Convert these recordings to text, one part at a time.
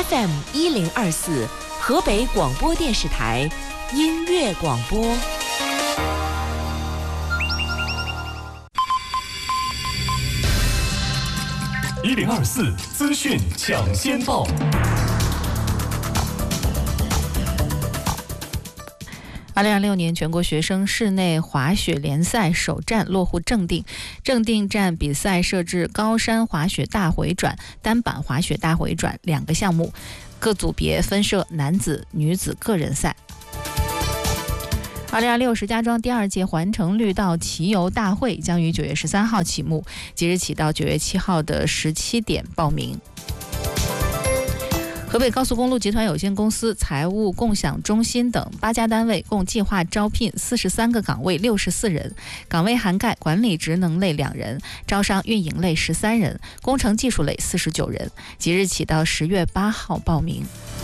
FM1024河北广播电视台音乐广播。 1024资讯抢先报。 2026年全国学生室内滑雪联赛首站落户正定。正定站比赛设置高山滑雪大回转、单板滑雪大回转2个项目，各组别分设男子、女子个人赛。2026石家庄第2届环城绿道骑游大会将于9月13号启幕，即日起到9月7号的17点报名。河北高速公路集团有限公司财务共享中心等8家单位共计划招聘43个岗位64人，岗位涵盖管理职能类2人、招商运营类13人、工程技术类49人，即日起到10月8号报名。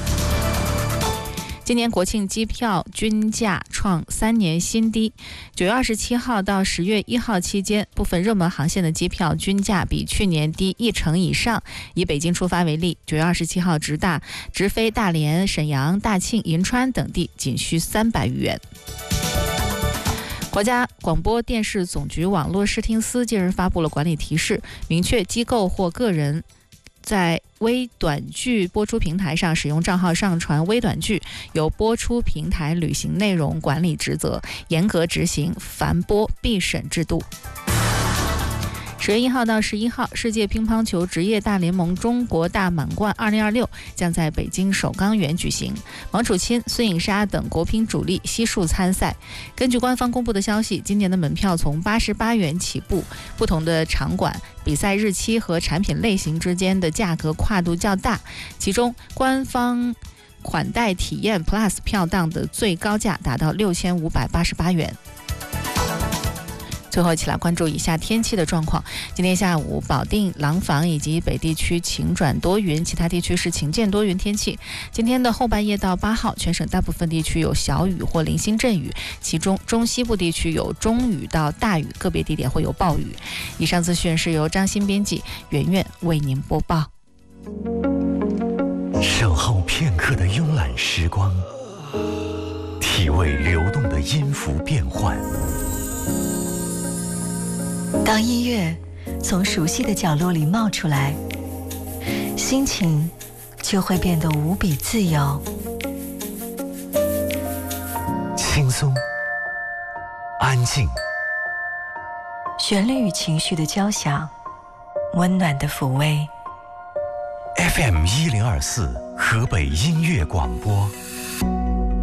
今年国庆机票均价创3年新低，9月27号到10月1号期间，部分热门航线的机票均价比去年低1成以上。以北京出发为例，9月27号直飞大连、沈阳、大庆、银川等地仅需300余元。国家广播电视总局网络视听司近日发布了管理提示，明确机构或个人在微短剧播出平台上使用账号上传微短剧，由播出平台履行内容管理职责，严格执行凡播必审制度。10月1号到11号，世界乒乓球职业大联盟中国大满贯2026将在北京首钢园举行，王楚钦、孙颖莎等国乒主力悉数参赛。根据官方公布的消息，今年的门票从88元起步，不同的场馆、比赛日期和产品类型之间的价格跨度较大，其中官方款待体验 Plus 票档的最高价达到6588元。最后一起来关注一下天气的状况。今天下午保定、廊坊以及北地区晴转多云，其他地区是晴间多云天气。今天的后半夜到8号，全省大部分地区有小雨或零星阵雨，其中中西部地区有中雨到大雨，个别地点会有暴雨。以上资讯是由张欣编辑，圆圆为您播报。 守候片刻的慵懒时光，体味流动的音符变幻。 当音乐从熟悉的角落里冒出来，心情就会变得无比自由。 轻松，安静， 旋律与情绪的交响，温暖的抚慰。 FM1024河北音乐广播，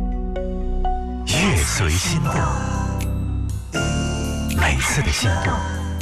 乐随心动，每次的心动